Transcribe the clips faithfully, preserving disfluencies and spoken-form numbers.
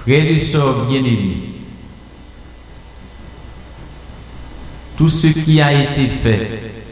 Frères et sœurs bien-aimés, tout ce qui a été fait,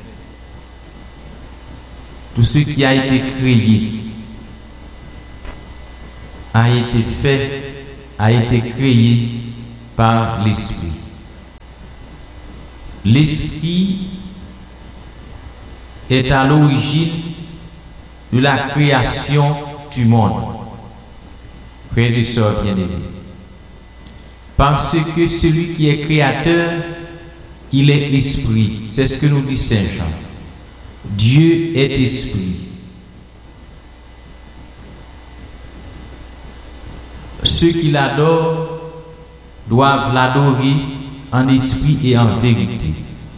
tout ce qui a été créé, a été fait, a été créé par l'Esprit. L'Esprit est à l'origine de la création du monde. Frères et sœurs bien-aimés, parce que celui qui est créateur, il est esprit. C'est ce que nous dit Saint Jean. Dieu est esprit. Ceux qui l'adorent doivent l'adorer en esprit et en vérité.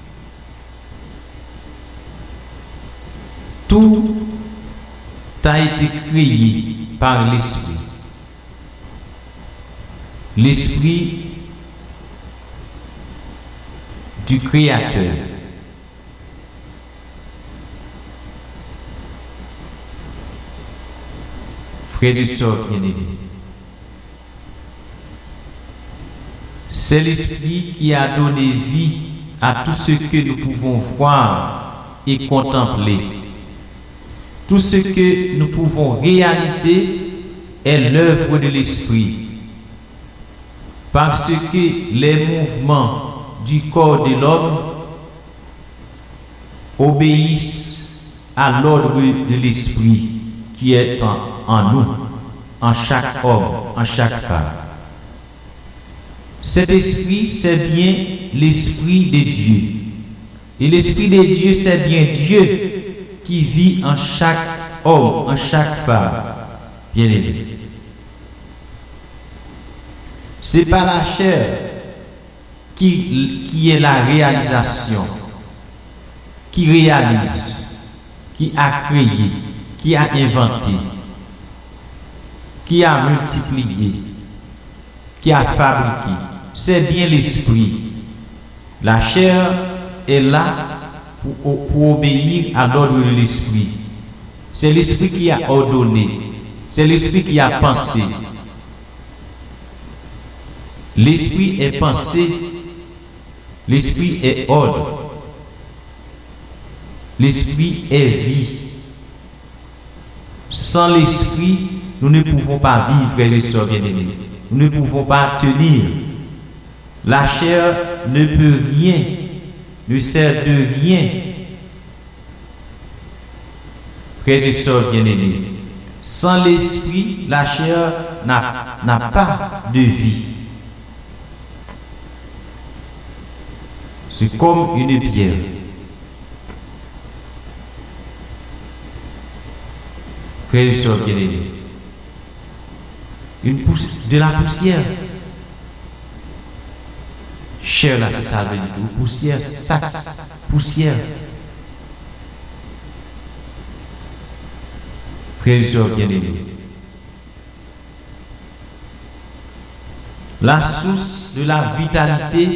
Tout a été créé par l'esprit. L'esprit du Créateur. Frères et sœurs bien-aimés, c'est l'Esprit qui a donné vie à tout ce que nous pouvons voir et contempler. Tout ce que nous pouvons réaliser est l'œuvre de l'Esprit. Parce que les mouvements du corps de l'homme obéissent à l'ordre de l'Esprit qui est en, en nous, en chaque homme, en chaque femme. Cet esprit, c'est bien l'Esprit de Dieu. Et l'Esprit de Dieu, c'est bien Dieu qui vit en chaque homme, en chaque femme. Bien aimé. C'est pas la chair qui, qui est la réalisation, qui réalise, qui a créé, qui a inventé, qui a multiplié, qui a fabriqué. C'est bien l'esprit. La chair est là pour, pour obéir à l'ordre de l'esprit. C'est l'esprit qui a ordonné. C'est l'esprit qui a pensé. L'esprit est pensée, l'esprit est ordre, l'esprit est vie. Sans l'esprit, nous ne pouvons pas vivre, frères et sœurs bien-aimés. Nous ne pouvons pas tenir. La chair ne peut rien, ne sert de rien. Frères et sœurs bien-aimés, sans l'esprit, la chair n'a pas de vie. C'est comme une pierre. Frères et sœurs bien-aimés, une pousse, de la poussière. Chair là, c'est ça veut dire. Poussière, sac, poussière. Frères et sœurs bien-aimés, la source de la vitalité,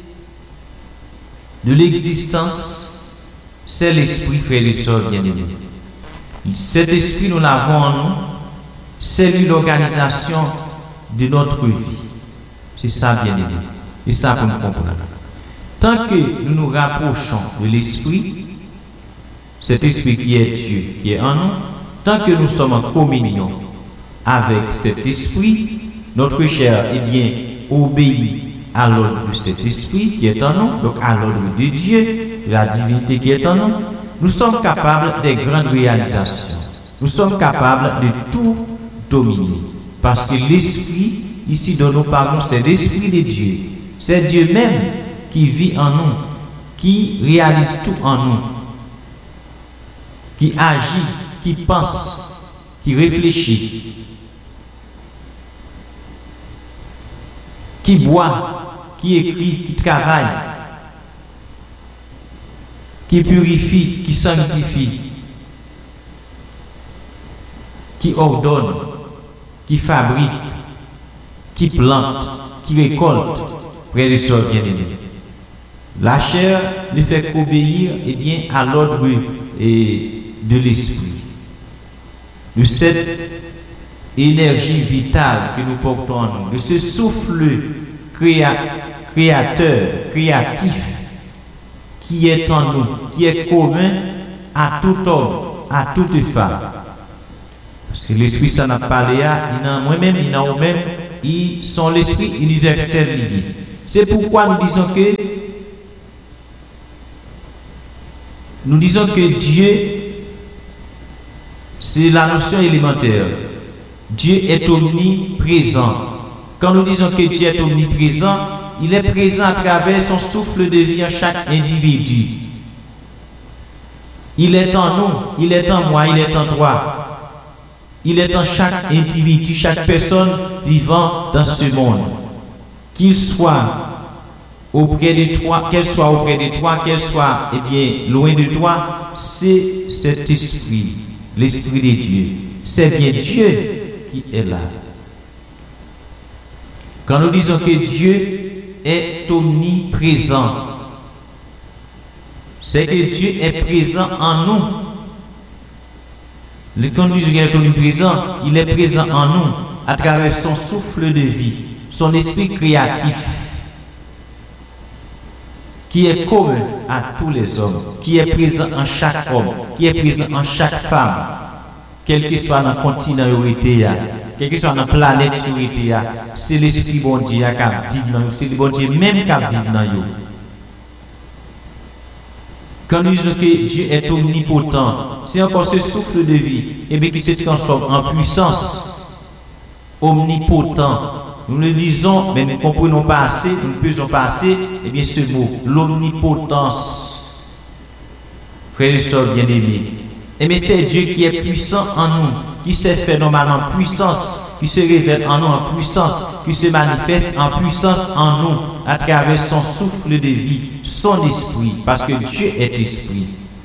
de l'existence, c'est l'esprit, frères et sœurs bien-aimés. Cet esprit, nous l'avons en nous, c'est l'organisation de notre vie. C'est ça, bien-aimé. C'est ça pour nous comprendre. Tant que nous nous rapprochons de l'esprit, cet esprit qui est Dieu, qui est en nous, tant que nous sommes en communion avec cet esprit, notre chair, eh bien, obéit à l'ordre de cet esprit qui est en nous, donc à l'ordre de Dieu, de la divinité qui est en nous. Nous sommes capables des grandes réalisations. Nous sommes capables de tout dominer. Parce que l'esprit, ici dont nous parlons, c'est l'esprit de Dieu. C'est Dieu même qui vit en nous, qui réalise tout en nous, qui agit, qui pense, qui réfléchit, qui boit, qui écrit, qui travaille, qui purifie, qui sanctifie, qui ordonne, qui fabrique, qui plante, qui récolte. Frères et sœurs bien-aimés, la chair ne fait qu'obéir eh bien, à l'ordre de l'esprit. De cette énergie vitale que nous portons en nous, de ce souffle créa, créateur, créatif qui est en nous, qui est commun à tout homme, à toute femme. Parce que l'Esprit Saint a parlé à, il a moi-même, il a vous-même, ils sont l'Esprit universel lié. C'est pourquoi nous disons que nous disons que Dieu, c'est la notion élémentaire. Dieu est omniprésent. Quand nous disons que Dieu est omniprésent, il est présent à travers son souffle de vie en chaque individu. Il est en nous, il est en moi, il est en toi. Il est en chaque individu, chaque personne vivant dans ce monde. Qu'il soit auprès de toi, qu'elle soit auprès de toi, qu'elle soit eh bien, loin de toi, c'est cet esprit, l'esprit de Dieu. C'est bien Dieu qui est là. Quand nous disons que Dieu est omniprésent, c'est que Dieu est présent en nous. Quand nous disons qu'il est omniprésent, il est présent en nous à travers son souffle de vie, son esprit créatif, qui est commun à tous les hommes, qui est présent en chaque homme, qui est présent en chaque femme, quel que soit dans le continent où quel que soit dans la planète où c'est l'esprit bon Dieu qui vit dans nous, c'est le bon Dieu même qui vit dans nous. Quand nous disons que Dieu est omnipotent, c'est encore ce souffle de vie et bien, qui se transforme en puissance. Omnipotent. Nous le disons, mais nous ne comprenons pas assez, nous ne pesons pas assez, et bien ce mot, l'omnipotence. Frères et sœurs bien-aimés. Et bien c'est Dieu qui est puissant en nous, qui s'est fait normalement en puissance, qui se révèle en nous en puissance, qui se manifeste en puissance en nous, à travers son souffle de vie, son esprit, parce que Dieu est esprit.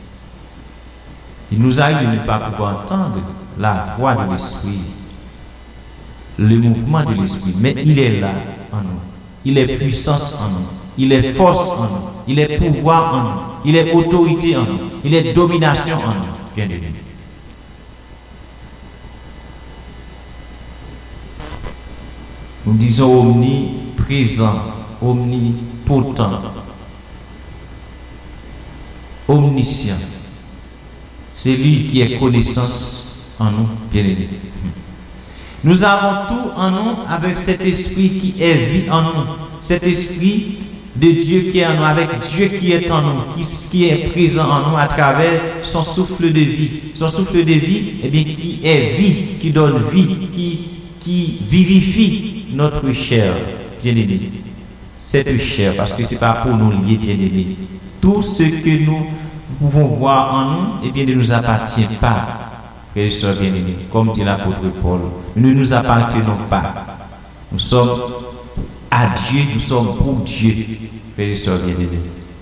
Il nous arrive de ne pas pouvoir entendre la voix de l'esprit, le mouvement de l'esprit, mais il est là en nous. Il est puissance en nous. Il est force en nous. Il est pouvoir en nous. Il est autorité en nous. Il est domination en nous. Bien aimé. Nous disons omniprésent, omnipotent, omniscient. C'est lui qui est connaissance en nous, bien aimé. Nous avons tout en nous avec cet esprit qui est vie en nous, cet esprit de Dieu qui est en nous, avec Dieu qui est en nous, qui, qui est présent en nous à travers son souffle de vie. Son souffle de vie, eh bien, qui est vie, qui donne vie, qui, qui vivifie notre chair, bien-aimé. Cette chair, parce que ce n'est pas pour nous lier, bien-aimé. Tout ce que nous pouvons voir en nous, eh bien, ne nous appartient pas. Frères et sœurs bien-aimés, comme dit l'apôtre Paul, nous ne nous appartenons pas. Nous sommes à Dieu, nous sommes pour Dieu, frères et sœurs bien-aimés.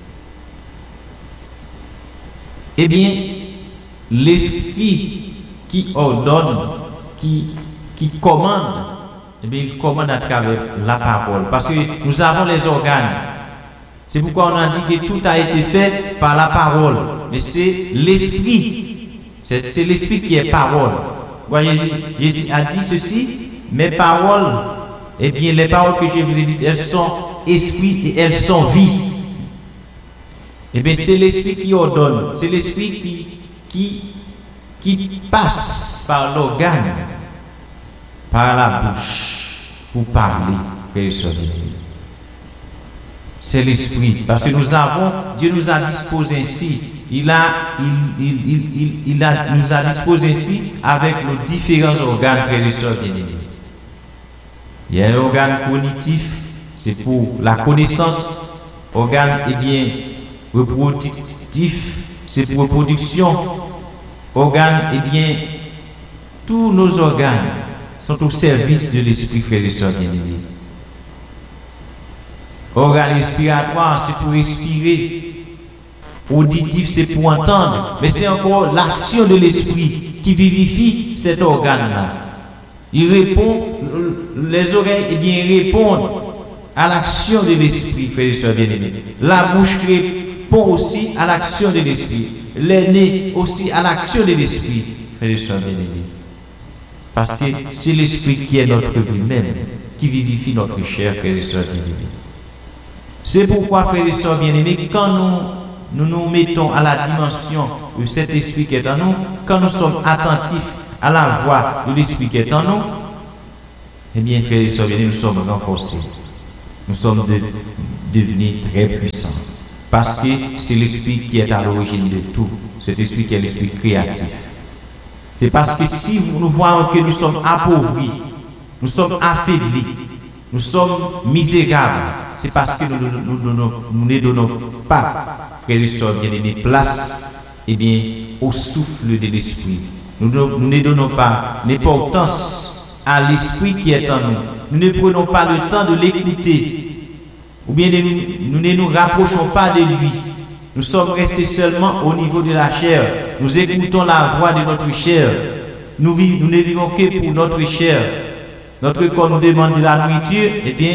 Eh bien, l'esprit qui ordonne, qui, qui commande, eh bien, il commande à travers la parole. Parce que nous avons les organes. C'est pourquoi on a dit que tout a été fait par la parole. Mais c'est l'esprit. C'est l'esprit qui est parole. Jésus, Jésus a dit ceci, mes paroles, eh bien les paroles que je vous ai dites, elles sont esprit et elles sont vie. Eh bien c'est l'esprit qui ordonne, c'est l'esprit qui, qui, qui passe par l'organe, par la bouche, pour parler. C'est l'esprit. Parce que nous avons, Dieu nous a disposé ainsi. Il, a, il, il, il, il, il a, nous a disposé ainsi avec nos différents organes, frères et sœurs bien-aimés. Il y a un organe cognitif, c'est pour la connaissance. Organe, eh bien, reproductif, c'est pour reproduction. Organe, eh bien, tous nos organes sont au service de l'esprit, frères et sœurs bien-aimés. Organe respiratoire, c'est pour respirer. Auditif, c'est pour entendre, mais c'est encore l'action de l'esprit qui vivifie cet organe-là. Il répond, les oreilles, eh bien, répondent à l'action de l'esprit, frères et sœurs bien-aimés. La bouche répond aussi à l'action de l'esprit. Les nez aussi à l'action de l'esprit, frères et sœurs bien-aimés. Parce que c'est l'esprit qui est notre vie même, qui vivifie notre chair, frères et sœurs bien-aimés. C'est pourquoi, frères et sœurs bien-aimés, quand nous, nous nous mettons à la dimension de cet esprit qui est en nous, quand nous sommes attentifs à la voix de l'esprit qui est en nous, eh bien, frères et sœurs bien-aimés, nous sommes renforcés. Nous sommes de, devenus très puissants. Parce que c'est l'esprit qui est à l'origine de tout. Cet esprit qui est l'esprit créatif. C'est parce que si nous voyons que nous sommes appauvris, nous sommes affaiblis, nous sommes misérables, c'est parce que nous ne nous, nous, nous, nous ne donnons pas, frères et sœurs bien-aimés, place eh bien, au souffle de l'esprit. Nous, nous ne donnons pas l'importance à l'esprit qui est en nous. Nous ne prenons pas le temps de l'écouter, ou bien de, nous ne nous rapprochons pas de lui. Nous sommes restés seulement au niveau de la chair. Nous écoutons la voix de notre chair. Nous, vivons, nous ne vivons que pour notre chair. Notre corps nous demande de la nourriture, eh bien,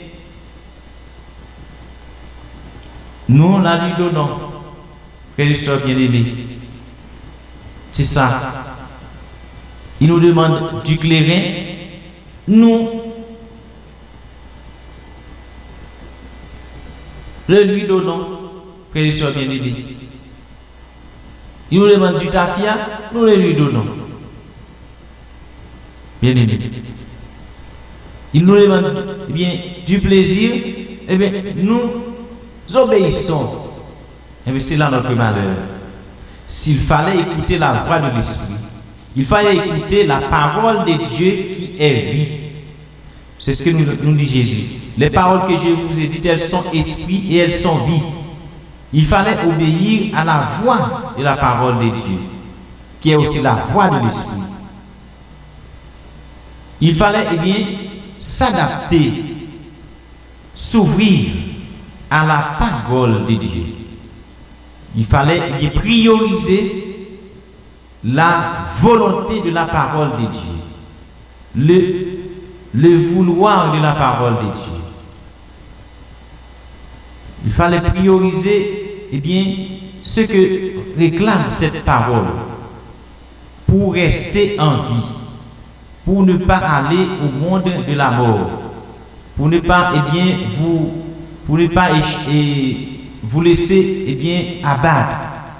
nous la lui donnons. Frères et sœurs bien-aimés, c'est ça. Il nous demande du clairin. Nous le lui donnons. Frères et sœurs bien-aimés. Il nous demande du tafia, nous le lui donnons. Bien-aimés. Il nous demande eh bien, du plaisir, eh bien, nous obéissons. Eh bien, c'est là notre malheur. S'il fallait écouter la voix de l'esprit, il fallait écouter la parole de Dieu qui est vie. C'est ce que nous, nous dit Jésus. Les paroles que je vous ai dites, elles sont esprit et elles sont vie. Il fallait obéir à la voix de la parole de Dieu, qui est aussi la voix de l'esprit. Il fallait eh bien s'adapter, s'ouvrir à la parole de Dieu. Il fallait eh bien prioriser la volonté de la parole de Dieu, le, le vouloir de la parole de Dieu. Il fallait prioriser eh bien, ce que réclame cette parole pour rester en vie, pour ne pas aller au monde de la mort, pour ne pas eh bien, vous, pour ne pas eh, vous laisser eh bien, abattre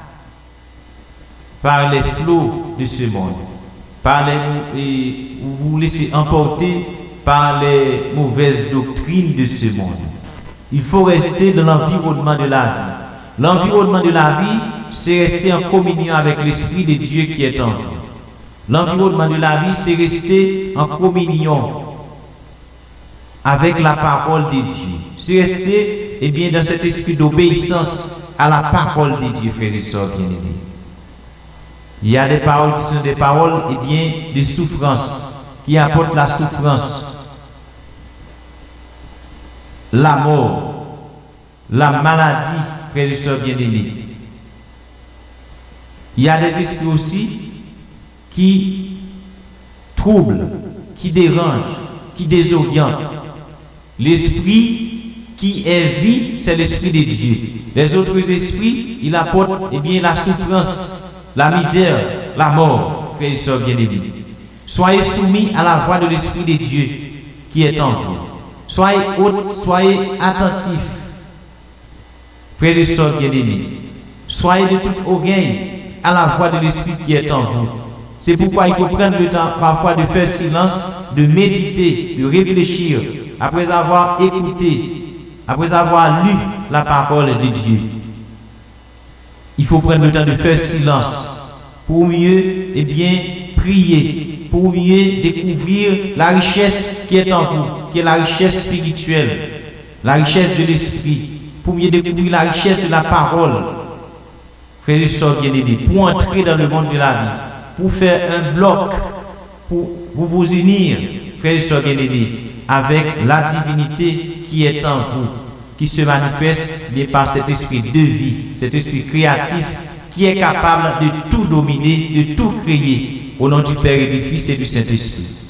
par les flots de ce monde, par les, et vous vous laissez emporter par les mauvaises doctrines de ce monde. Il faut rester dans l'environnement de la vie. L'environnement de la vie, c'est rester en communion avec l'Esprit de Dieu qui est en vous. L'environnement de la vie, c'est rester en communion avec la parole de Dieu. C'est rester eh bien, dans cet esprit d'obéissance à la parole de Dieu, frères et sœurs bien-aimés. Il y a des paroles qui sont des paroles eh bien, de souffrance, qui apportent la souffrance, la mort, la maladie, frères et sœurs bien-aimés. Il y a des esprits aussi qui troublent, qui dérangent, qui désorientent. L'esprit qui est vie, c'est l'esprit de Dieu. Les autres esprits, ils apportent eh bien, la souffrance, la misère, la mort, frères et sœurs bien-aimés. Soyez soumis à la voix de l'Esprit de Dieu qui est en vous. Soyez hautes, soyez attentifs, frères et sœurs bien-aimés. Soyez de toute oreille à la voix de l'Esprit qui est en vous. C'est pourquoi il faut prendre le temps parfois de faire silence, de méditer, de réfléchir, après avoir écouté, après avoir lu la parole de Dieu. Il faut prendre le temps de faire silence pour mieux eh bien, prier, pour mieux découvrir la richesse qui est en vous, qui est la richesse spirituelle, la richesse de l'esprit, pour mieux découvrir la richesse de la parole. Frères et sœurs bien-aimés, pour entrer dans le monde de la vie, pour faire un bloc, pour, pour vous unir, frères et sœurs bien-aimés, avec la divinité qui est en vous, qui se manifeste bien par cet esprit de vie, cet esprit créatif qui est capable de tout dominer, de tout créer, au nom du Père et du Fils et du Saint-Esprit.